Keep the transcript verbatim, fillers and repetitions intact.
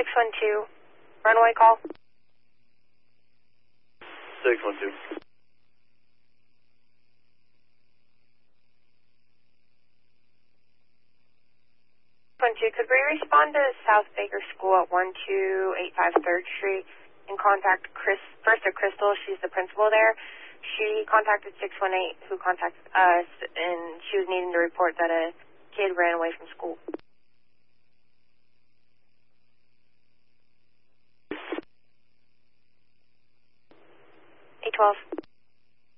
one two, runway call. six one two. one two, could we respond to South Baker School at one two eight five third Street and contact Chris, first at Crystal, she's the principal there. She contacted six one eight, who contacted us, and she was needing to report that a kid ran away from school. eight twelve.